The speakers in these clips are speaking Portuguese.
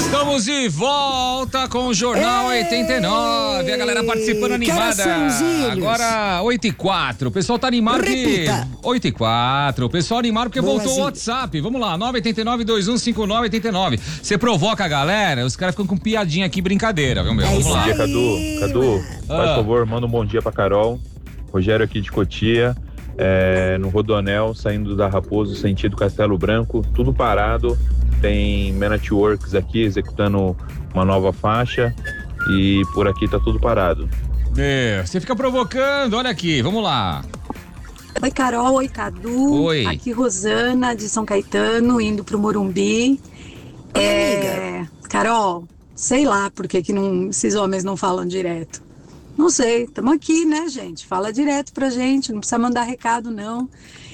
Estamos de volta com o Jornal 89. A galera participando animada. Agora 8h04. O pessoal tá animado. Repita. 8h04. O pessoal animado porque voltou o WhatsApp. Vamos lá, 989-215989. Você provoca a galera, os caras ficam com piadinha aqui, brincadeira, viu, meu? Vamos lá. Bom dia, Cadu, faz favor, manda um bom dia pra Carol. Rogério aqui de Cotia, no Rodonel, saindo da Raposo, sentido Castelo Branco, tudo parado. Tem Man at Works aqui executando uma nova faixa e por aqui tá tudo parado. Você fica provocando, olha aqui, vamos lá. Oi, Carol, oi, Cadu. Oi. Aqui Rosana de São Caetano, indo pro Morumbi. Carol, sei lá por que esses homens não falam direto. Não sei, estamos aqui, né, gente? Fala direto pra gente, não precisa mandar recado, não.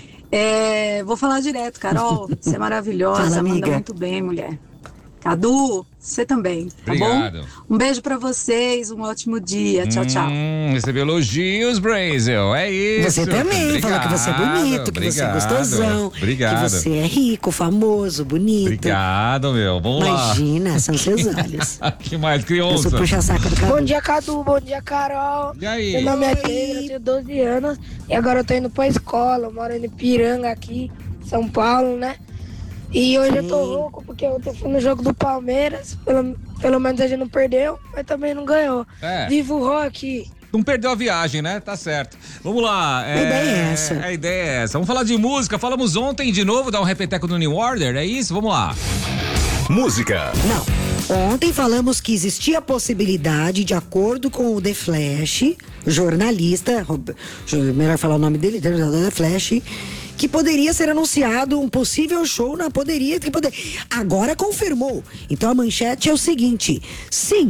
Vou falar direto, Carol, você é maravilhosa, Fala, manda amiga. muito bem, mulher. Cadu, você também, tá Obrigado. bom? Um beijo pra vocês, um ótimo dia, tchau, tchau. Recebeu elogios, Brazel, é isso. Você também, falou que você é bonito, que você é gostosão, Obrigado. que você é rico, famoso, bonito. Obrigado, meu, vamos lá. Imagina, são seus olhos. Que mais, Eu criança? sou puxa-saco do Cadu. Bom dia, Cadu. Bom dia, Carol. E aí? Meu nome é Pedro, eu tenho 12 anos e agora eu tô indo pra escola. Eu moro em Ipiranga aqui, São Paulo, né? E hoje eu tô louco porque ontem eu fui no jogo do Palmeiras. Pelo menos a gente não perdeu, mas também não ganhou. Viva o rock! Não perdeu a viagem, né? Tá certo. Vamos lá. A ideia é essa. A ideia é essa. Vamos falar de música. Falamos ontem de novo, dar um repeteco do New Order, é isso? Vamos lá. Música. Não. Ontem falamos que existia a possibilidade, de acordo com o The Flash, jornalista, melhor falar o nome dele, The Flash, que poderia ser anunciado um possível show na Agora confirmou. Então a manchete é o seguinte: sim,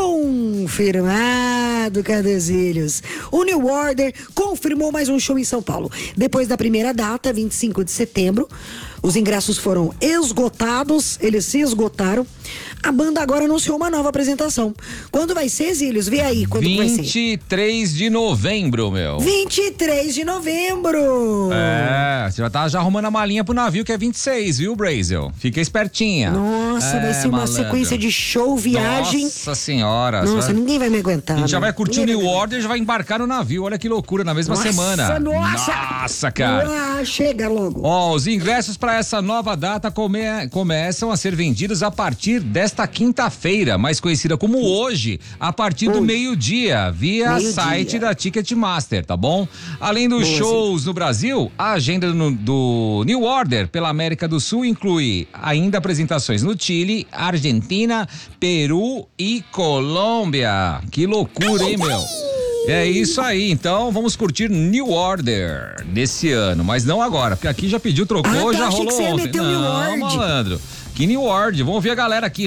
confirmado, Cadezilhos. O New Order confirmou mais um show em São Paulo. Depois da primeira data, 25 de setembro, os ingressos foram esgotados, eles se esgotaram. A banda agora anunciou uma nova apresentação. Quando vai ser, Zílios? Vê aí quando vai ser. 23 de novembro, meu. 23 de novembro. Você já tá arrumando a malinha pro navio, que é 26, viu, Brazel? Fica espertinha. Nossa, vai ser uma malandro. sequência de show, viagem. Nossa senhora. Nossa, ninguém vai me aguentar. A gente já né? vai curtir o New Order e já vai embarcar no navio. Olha que loucura, na mesma semana. Nossa, cara. Chega logo. Ó, os ingressos para essa nova data começam a ser vendidos a partir desta quinta-feira, mais conhecida como hoje, a partir do meio-dia, via site da Ticketmaster, tá bom? Além dos shows no Brasil, a agenda do New Order pela América do Sul inclui ainda apresentações no Chile, Argentina, Peru e Colômbia. Que loucura, hein, meu? É isso aí, então vamos curtir New Order nesse ano, mas não agora, porque aqui já pediu, trocou, já achei que rolou você ia ontem. meter o New Não, Order. malandro. Que New Order, vamos ouvir a galera aqui,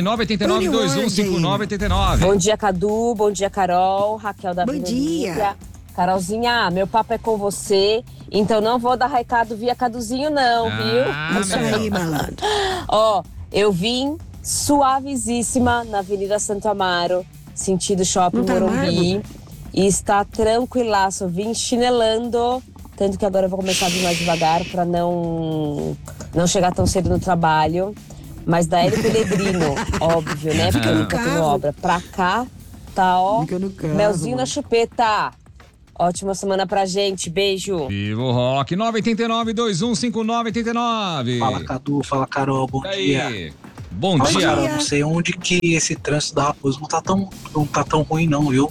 989-215989. Bom dia, Cadu, bom dia, Carol, Raquel da Bom Vila dia. Olímpia. Carolzinha, meu papo é com você, então não vou dar recado via Caduzinho não, viu? Isso aí, malandro. Ó, eu vim suavezíssima na Avenida Santo Amaro, sentido Shopping Não tá Morumbi, amargo? e está tranquilaço, vim chinelando, tanto que agora eu vou começar a vir mais devagar para não chegar tão cedo no trabalho, mas da Hélio Pellegrino, óbvio, né? Porque nunca tem obra. Pra cá, tá, ó, Fica no carro, melzinho na mano. chupeta. Ótima semana pra gente, beijo. Viva o Rock, 989-215989. Fala, Cadu, fala, Carol, bom dia. Aí. Bom Nossa, dia. cara, não sei onde que esse trânsito da Raposa não tá tão ruim não, viu?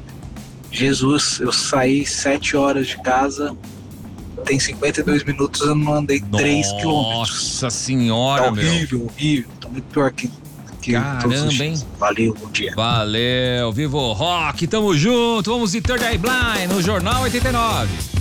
Jesus, eu saí 7 horas de casa, tem 52 minutos, eu não andei 3 quilômetros. Nossa senhora, Tá meu. horrível, tá muito pior que Caramba, todos os hein? dias. Valeu, bom dia. Valeu, Vivo Rock, tamo junto, vamos de Third Eye Blind no Jornal 89.